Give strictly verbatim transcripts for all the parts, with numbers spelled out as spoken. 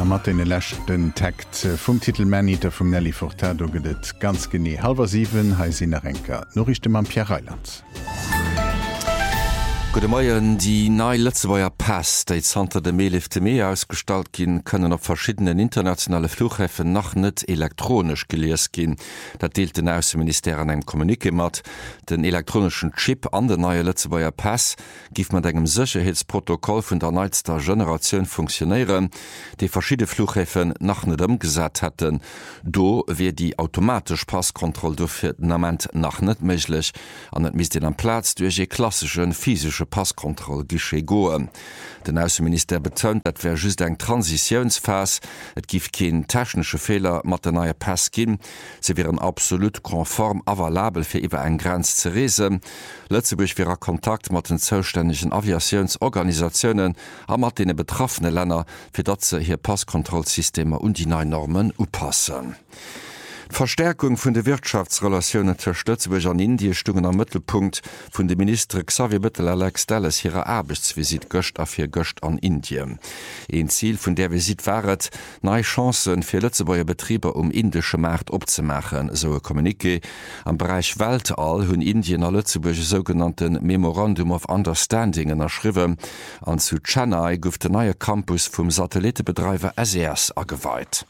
Am mat den lächten Takt vum Titel Maniter vum Nelly Furtado gedet ganz genie halber sieben heisinn Renker. Norrichte am Pierre Reiland. Gute Morgen, die neue Letzteer Pass, die Santa de Melifte Meer ausgestaltet gehen, können auf verschiedenen internationalen Flughäfen noch nicht elektronisch gelesen gehen. Das teilt den Außenminister an einem Kommuniqué mit. Den elektronischen Chip an der neue Letzteer Pass gibt man einem Sicherheitsprotokoll von der neuesten Generation funktionieren, die verschiedene Flughäfen noch nicht umgesetzt hätten. Do wird die automatische Passkontrolle durch den Moment noch nicht möglich. Und das misst den Platz durch die klassischen physischen Passkontroll gesche goen. Den Außenminister betont, dat wär just eng Transitionsphase, et gif kein technische Fehler mat den neue Pass gin, se wären absolut konform avalabel fir iwwer eng Grenz ze reesen. Lützeburg wäre Kontakt mat den zuständigen Aviationsorganisationen a mat de betroffene Länder, fir dat ze hier Passkontrollsysteme und die neuen Normen upassen. Verstärkung vun de Wirtschaftsrelationen zur Lützeburg an Indien stungen am Mittelpunkt vun de Minister Xavier Bettel Alex Dallas ihrer Arbeitsvisit göcht a fir Göcht an Indien. Ein Ziel vun der Visit waret, neue Chancen fir Lützeburger Betriebe um indische Markt opzemachen, so e Kommuniqué. Am Bereich Weltall hunn Indien a Lützeburg sogenannten Memorandum of Understandingen erschriwen, an zu Chennai gouf de neue Campus vum Satellitebetreiber S E S ageweiht.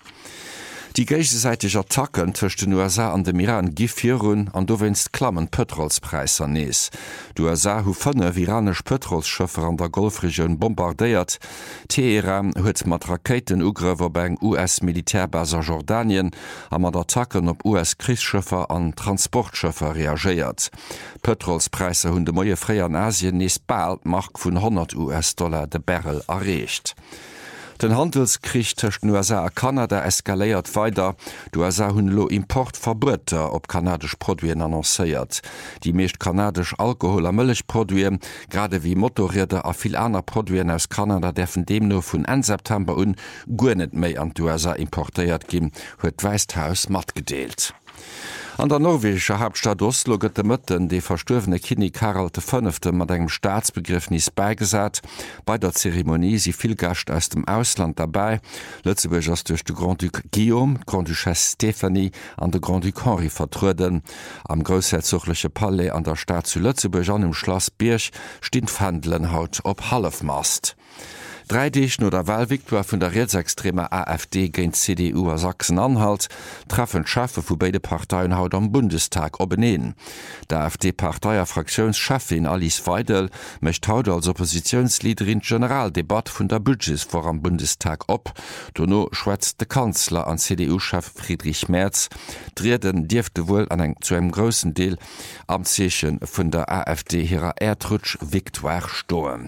Die gegenseitige Attacken zwischen den U S A an dem Iran gifirun an du wennst klammen Petrolspreiser nees. Die U S A hu fënne iranisch Petrolsschëffer an der Golfregion bombardéiert. Teheran huet mat Raketenugrewer beim U S-Militärbaser Jordanien a mat Attacken op U S-Kriegsschëffer an Transportschëffer reagiert. Petrolspreise hunn de moie Fré an Asien nees bald Mark vun hundert U S-Dollar de Barrel erreicht. Den Handelskrieg zwischen U S A und Kanada eskaliert weiter. Die U S A hunn lo Importverboter op kanadisch Produien annoncéiert. Die meescht kanadisch Alkohol a Mëllechproduen, gerade wie Motorräder a viel aner Produien aus Kanada defen demno vun Ende September un guer net méi an die U S A importéiert gin, huet d'Weisthaus mat gedeelt. An der norwegischer Hauptstadt Oslo gëtt de Mëtten de verstorvene König Harald de Fünfte mat engem Staatsbegriffnis beigesat. Bei der Zeremonie si viel Gast aus dem Ausland dabei. Lützeburg ass durch de Grand Duc Guillaume, Grand Duchesse Stephanie an de Grand Duc Henri vertruden. Am großherzogliche Palais an der Stadt zu Lützeburg an im Schloss Birch steht Pfändlen haut op Halfmast. Drei Dechen oder Wahlviktoire vun der rechtsextremer AfD géint C D U a Sachsen-Anhalt treffen Schaffe vu beide Parteien haut am Bundestag obeneen. Der AfD-Parteier Fraktionschefin Alice Weidel mecht haut als Oppositionsleaderin Generaldebatt vun der Budgets vor am Bundestag op. Donno schwätzt de Kanzler an C D U-Chef Friedrich Merz. Dreden Dirfte wohl an eng zu einem großen Deel am Zechen vun der AfD hireer Erdrutsch Victoire stoen.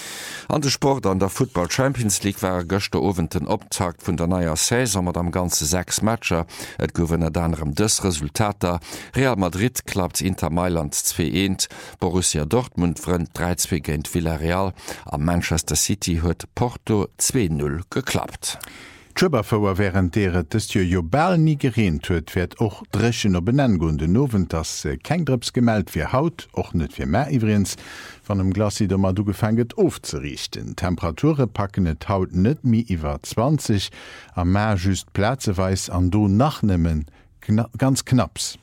An de Sport an der Football Champions League war gëchte Abend den Optakt vun der neuer Saison mat am ganze sechs Matcher. Et goufwen et anderem dës Resultater. Real Madrid klappt Inter Mailand zwei eins, Borussia Dortmund front drei zwei géint Villarreal, am Manchester City huet Porto zwei null geklappt. D'Schëberfauer wären deret dës Jo Jobel nie gereent huet, fährt och drechen op Benenngunde nowen, dats äh, keng Drps gemeldt fir Haut, och net fir Mä iwriens, van dem Glasider mat du gefänget ofzerichten. Temperature packen et Haut net mi iwwer zwanzig, am Mä just Plätzeweis an do nachnimmen, Kna ganz knapps.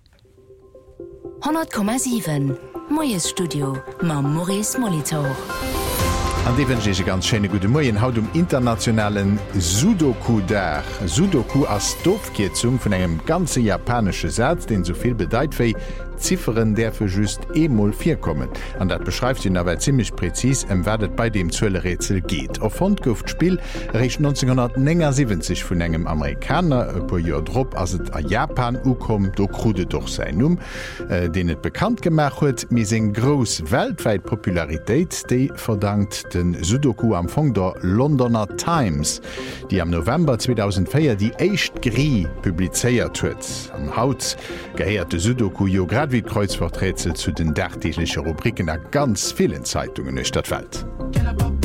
hundert Komma sieben Moes Studio mam Maurice Molitor. An de wënche ganz schöne gute Moien haut um internationalen Sudoku-Dag. Sudoku as Dofkezung vun engem ganze japanesche Satz, den soviel bedeit wéi Zifferen der für just emol vier kommen. An dat beschreibt ihn aber ziemlich präzis, em werdet bei dem Zöllerätsel geht. Auf Fondguftspiel rich neunzehnhundertsiebzig vun engem Amerikaner po Jo Drpp as et a Japan ukom do krude doch sein um, äh, den et bekannt gemacht huet, mis en gros weltweit Popularitéit, déi verdankt den Sudoku am Fong der Londoner Times, die am November zweitausendvier die Echt Grie publizeiert huet. Am Haut geheierte Sudoku jo grad wie Kreuzworträtsel zu den dachtäglichen Rubriken a ganz vielen Zeitungen in der Stadtwelt.